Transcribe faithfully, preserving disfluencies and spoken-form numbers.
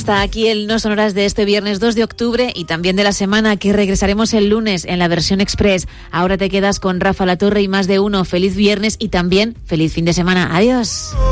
Hasta aquí el No Sonoras de este viernes dos de octubre y también de la semana, que regresaremos el lunes en la versión express. Ahora te quedas con Rafa La Torre y Más de Uno. Feliz viernes y también feliz fin de semana. Adiós.